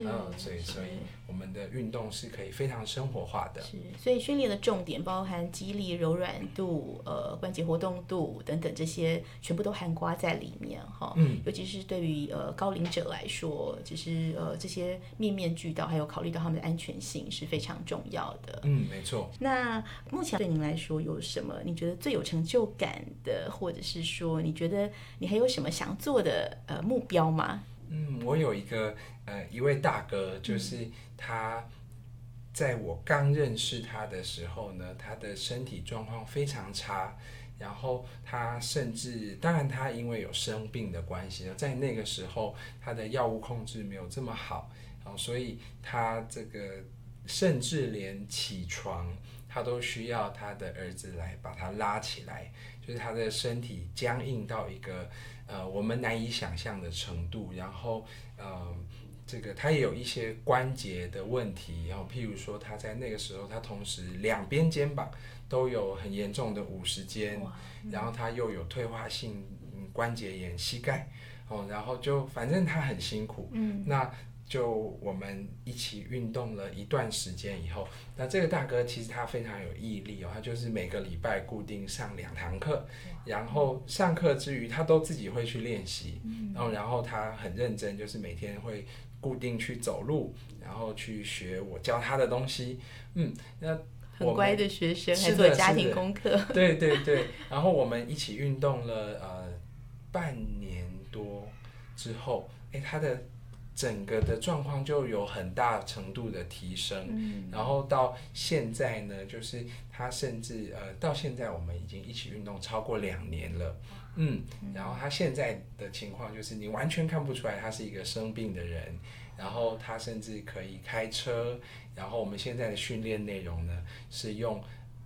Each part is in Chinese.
所以我们的运动是可以非常生活化的。 是，所以训练的重点包含肌力、柔软度、关节活动度等等，这些全部都涵盖在里面哈。尤其是对于高龄者来说，其实这些面面俱到，还有考虑到他们的安全性是非常重要的。 没错。 那目前对您来说有什么你觉得最有成就感的，或者是说你觉得你还有什么想做的目标吗？ 我有一位大哥，就是他在我刚认识他的时候呢，他的身体状况非常差，然后他甚至，当然他因为有生病的关系，在那个时候他的药物控制没有这么好，所以他这个甚至连起床他都需要他的儿子来把他拉起来，就是他的身体僵硬到一个我们难以想象的程度，然后这个他也有一些关节的问题，然后譬如说他在那个时候，他同时两边肩膀都有很严重的50肩，然后他又有退化性关节炎膝盖，然后就反正他很辛苦，那就我们一起运动了一段时间以后，那这个大哥其实他非常有毅力他就是每个礼拜固定上2堂课，然后上课之余他都自己会去练习，然后他很认真，就是每天会固定去走路，然后去学我教他的东西，那很乖的学生，还做家庭功课。 对对对，然后我们一起运动了半年多之后，他的整个的状况就有很大程度的提升，然后到现在呢，就是他甚至到现在我们已经一起运动超过2年了，然后他现在的情况就是你完全看不出来他是一个生病的人，然后他甚至可以开车，然后我们现在的训练内容呢是用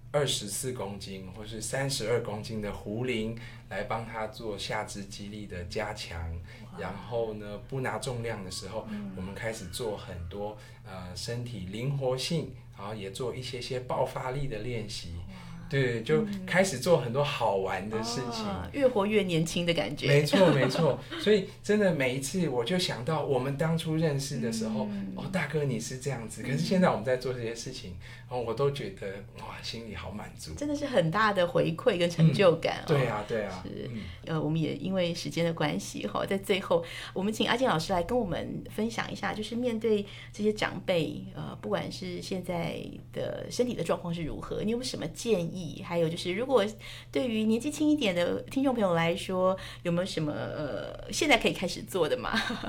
24公斤或是32公斤的壶铃来帮他做下肢肌力的加强，然后呢不拿重量的时候，我们开始做很多身体灵活性，然后也做一些爆发力的练习，对，就开始做很多好玩的事情， 越活越年轻的感觉。 没错没错，所以真的每一次我就想到我们当初认识的时候，大哥你是这样子，可是现在我们在做这些事情，我都觉得哇，心里好满足， 真的是很大的回馈跟成就感。 对啊对啊， 是我们也因为时间的关系在最后我们请阿健老师来跟我们分享一下，就是面对这些长辈不管是现在的身体的状况是如何，你有什么建议，还有就是如果对于年纪轻一点的听众朋友来说，有没有什么现在可以开始做的吗？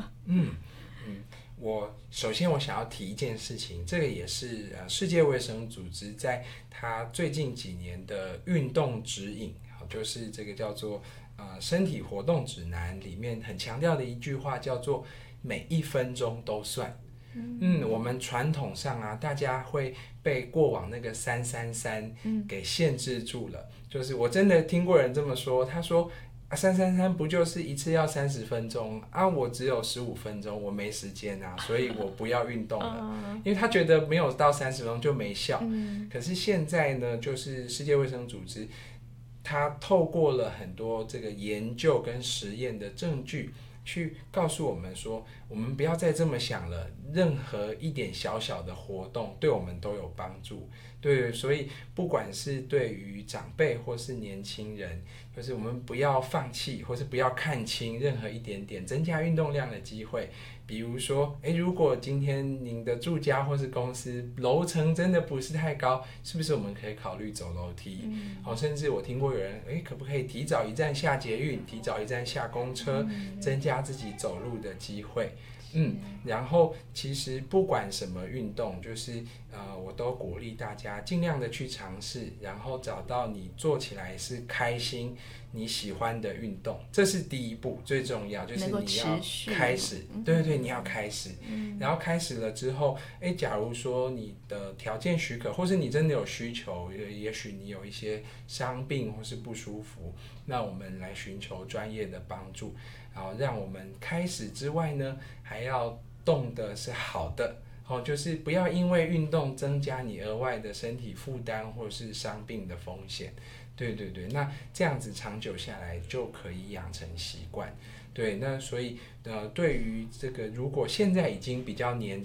首先我想要提一件事情，这个也是世界卫生组织在它最近几年的运动指引，就是这个叫做身体活动指南里面很强调的一句话，叫做每1分钟都算。我们传统上大家会被过往那个333给限制住了，就是我真的听过人这么说，他说333不就是一次要30分钟我只有15分钟，我没时间所以我不要运动了，因为他觉得没有到30分钟就没效。可是现在呢，就是世界卫生组织他透过了很多这个研究跟实验的证据，去告诉我们说，我们不要再这么想了，任何一点小小的活动对我们都有帮助。对，所以不管是对于长辈或是年轻人，就是我们不要放弃，或是不要看轻任何一点点增加运动量的机会。比如说如果今天您的住家或是公司楼层真的不是太高，是不是我们可以考虑走楼梯？甚至我听过有人可不可以提早1站下捷运，提早1站下公车，增加自己走路的机会。然后其实不管什么运动，就是我都鼓励大家尽量的去尝试，然后找到你做起来是开心你喜欢的运动，这是第一步，最重要就是你要开始，对对，你要开始，然后开始了之后假如说你的条件许可，或是你真的有需求，也许你有一些伤病或是不舒服，那我们来寻求专业的帮助，然后让我们开始之外呢，还要动的是好的，就是不要因为运动增加你额外的身体负担或是伤病的风险。对对对，那这样子长久下来就可以养成习惯。 对，那所以对于这个如果现在已经比较年